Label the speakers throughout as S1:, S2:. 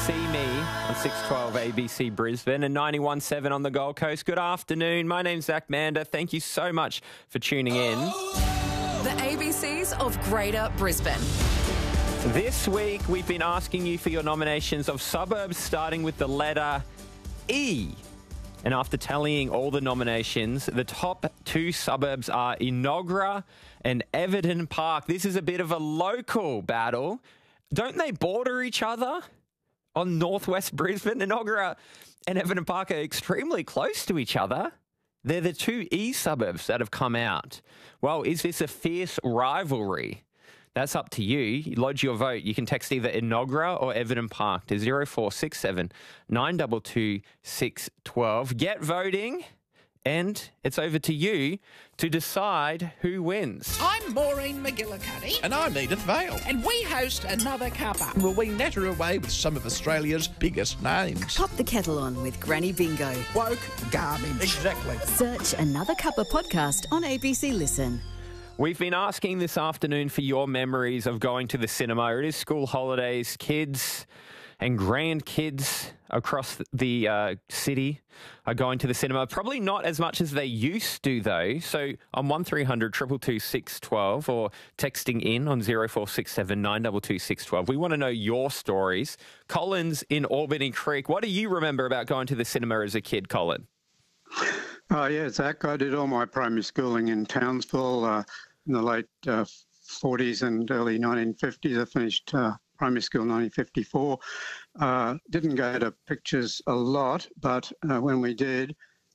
S1: See me on 612 ABC Brisbane and 91.7 on the Gold Coast. Good afternoon. My name's Zach Mander. Thank you so much for tuning in.
S2: The ABCs of Greater Brisbane.
S1: This week, we've been asking you for your nominations of suburbs starting with the letter E. And after tallying all the nominations, the top two suburbs are Enoggera and Everton Park. This is a bit of a local battle. Don't they border each other on northwest Brisbane? Enoggera and Everton Park are extremely close to each other. They're the two E suburbs that have come out. Well, is this a fierce rivalry? That's up to you. Lodge your vote. You can text either Enoggera or Everton Park to 0467 922 612. Get voting, and it's over to you to decide who wins.
S3: I'm Maureen McGillicuddy.
S4: And I'm Edith Vale.
S3: And we host Another Cuppa.
S4: Will we natter away with some of Australia's biggest names?
S5: Pop the kettle on with Granny Bingo.
S4: Woke garbage.
S3: Exactly.
S5: Search Another Cuppa podcast on ABC Listen.
S1: We've been asking this afternoon for your memories of going to the cinema. It is school holidays. Kids and grandkids across the city are going to the cinema. Probably not as much as they used to, though. So on 1300 222 612 or texting in on 0467 922 612. We want to know your stories. Colin's in Albany Creek. What do you remember about going to the cinema as a kid, Colin?
S6: Oh, yeah, Zach. I did all my primary schooling in Townsville in the late 40s and early 1950s. I finished primary school in 1954. Didn't go to pictures a lot, but when we did,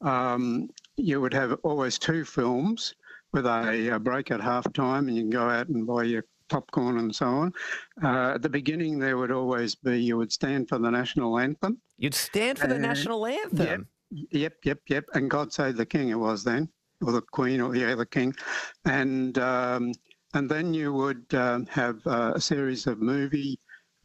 S6: you would have always two films with a break at halftime, and you can go out and buy your popcorn and so on. At the beginning, there would always be, you would stand for the national anthem.
S1: You'd stand for the national anthem?
S6: Yep. And God Save the King it was then, or the Queen, or the King. And then you would have a series of movie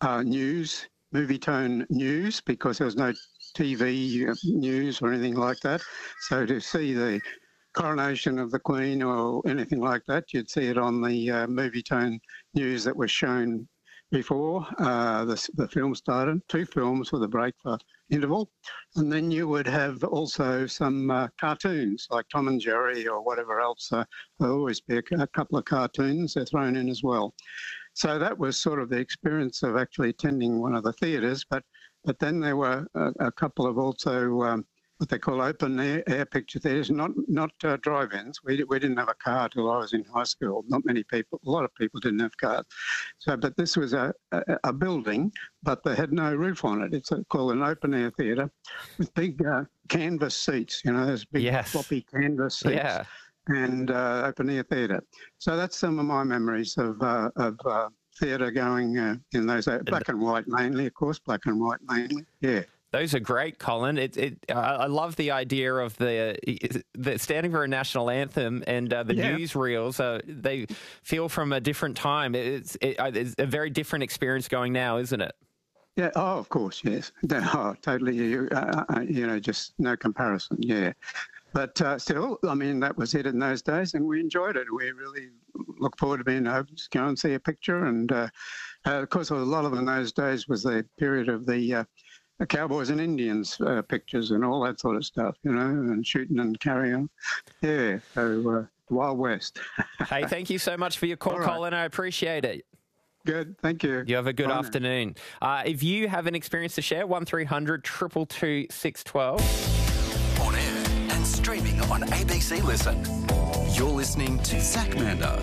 S6: tone news, because there was no TV news or anything like that. So to see the coronation of the Queen or anything like that, you'd see it on the movie tone news that was shown before the film started. Two films with a break for interval. And then you would have also some cartoons like Tom and Jerry or whatever else. There'll always be a couple of cartoons they're thrown in as well. So that was sort of the experience of actually attending one of the theatres. But then there were a couple of also what they call open air picture theatres, not drive-ins. We didn't have a car till I was in high school. Not many people, a lot of people didn't have cars. So, but this was a building, but they had no roof on it. It's called an open air theatre with big canvas seats. You know, those big floppy canvas seats. Yeah. And open air theatre. So that's some of my memories of theatre going in those black and white mainly, of course, black and white mainly. Yeah.
S1: Those are great, Colin. I love the idea of the standing for a national anthem and the newsreels. They feel from a different time. It's a very different experience going now, isn't it?
S6: Yeah. Oh, of course. Yes. Oh, totally. Just no comparison. Yeah. But still, I mean, that was it in those days, and we enjoyed it. We really look forward to being able to go and see a picture. And of course, a lot of in those days was the period of the Cowboys and Indians pictures and all that sort of stuff, you know, and shooting and carrying. Yeah, so Wild West.
S1: Hey, thank you so much for your call, Colin. I appreciate it.
S6: Good, thank you.
S1: You have a good afternoon. If you have an experience to share, 1300 222 612.
S7: On air and streaming on ABC Listen. You're listening to Zach Mander,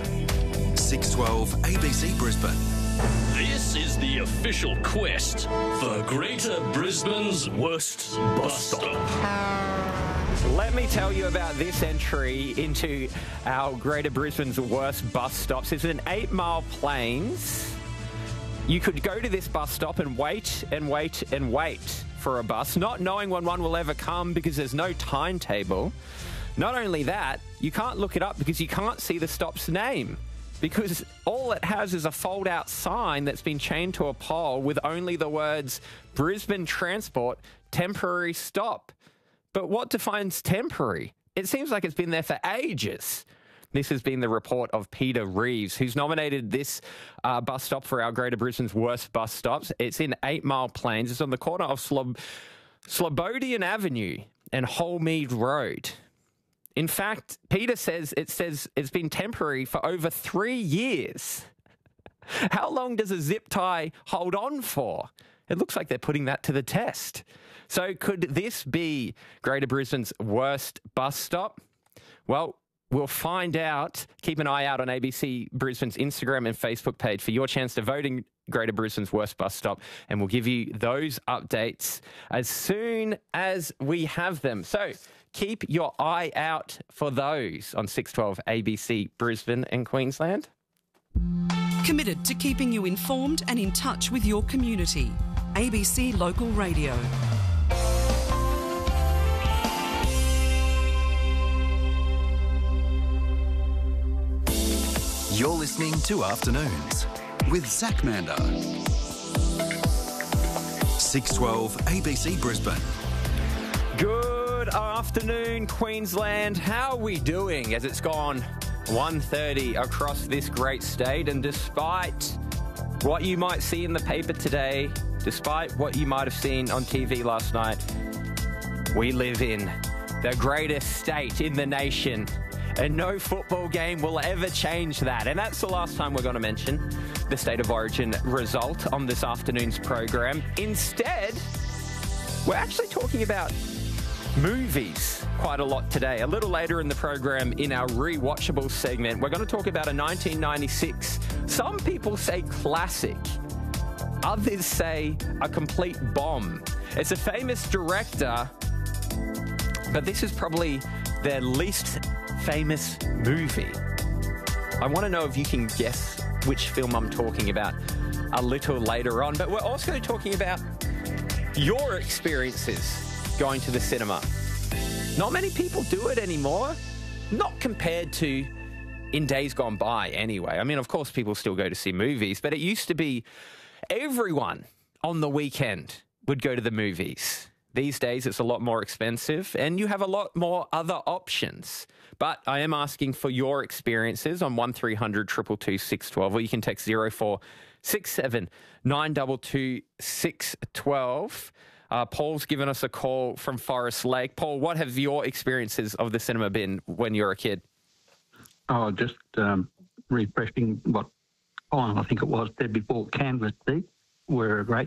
S7: 612 ABC Brisbane.
S8: This is the official quest for Greater Brisbane's worst bus stop.
S1: Let me tell you about this entry into our Greater Brisbane's worst bus stops. It's in 8 Mile Plains. You could go to this bus stop and wait and wait and wait for a bus, not knowing when one will ever come because there's no timetable. Not only that, you can't look it up because you can't see the stop's name, because all it has is a fold-out sign that's been chained to a pole with only the words Brisbane Transport Temporary Stop. But what defines temporary? It seems like it's been there for ages. This has been the report of Peter Reeves, who's nominated this bus stop for our Greater Brisbane's worst bus stops. It's in 8 Mile Plains. It's on the corner of Slobodian Avenue and Holmead Road. In fact, Peter says it's been temporary for over 3 years. How long does a zip tie hold on for? It looks like they're putting that to the test. So could this be Greater Brisbane's worst bus stop? Well, we'll find out. Keep an eye out on ABC Brisbane's Instagram and Facebook page for your chance to vote in Greater Brisbane's worst bus stop, and we'll give you those updates as soon as we have them. So keep your eye out for those on 612 ABC Brisbane and Queensland.
S2: Committed to keeping you informed and in touch with your community. ABC Local Radio.
S7: You're listening to Afternoons with Zach Mander. 612 ABC Brisbane.
S1: Good afternoon, Queensland. How are we doing as it's gone 1:30 across this great state? And despite what you might see in the paper today, despite what you might have seen on TV last night, we live in the greatest state in the nation. And no football game will ever change that. And that's the last time we're going to mention the State of Origin result on this afternoon's program. Instead, we're actually talking about movies quite a lot today. A little later in the program, in our rewatchable segment, we're going to talk about a 1996, some people say classic, others say a complete bomb. It's a famous director, but this is probably their least famous movie. I want to know if you can guess which film I'm talking about a little later on, but we're also talking about your experiences going to the cinema. Not many people do it anymore, not compared to in days gone by anyway. I mean, of course, people still go to see movies, but it used to be everyone on the weekend would go to the movies. These days, it's a lot more expensive and you have a lot more other options. But I am asking for your experiences on 1300 222 612, or you can text 0467 922 612. Paul's given us a call from Forest Lake. Paul, what have your experiences of the cinema been when you were a kid?
S9: Oh, just refreshing what I think it was, said before, Canvas Deep were a great